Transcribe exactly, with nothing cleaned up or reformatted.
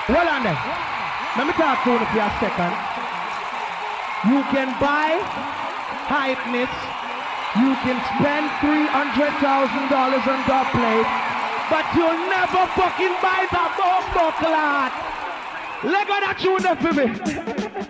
Hold on then. Let me talk to you for a second. You can buy hypeness. You can spend three hundred thousand dollars on dub plate, but you'll never fucking buy the bomb clot. Let go that tune there for me.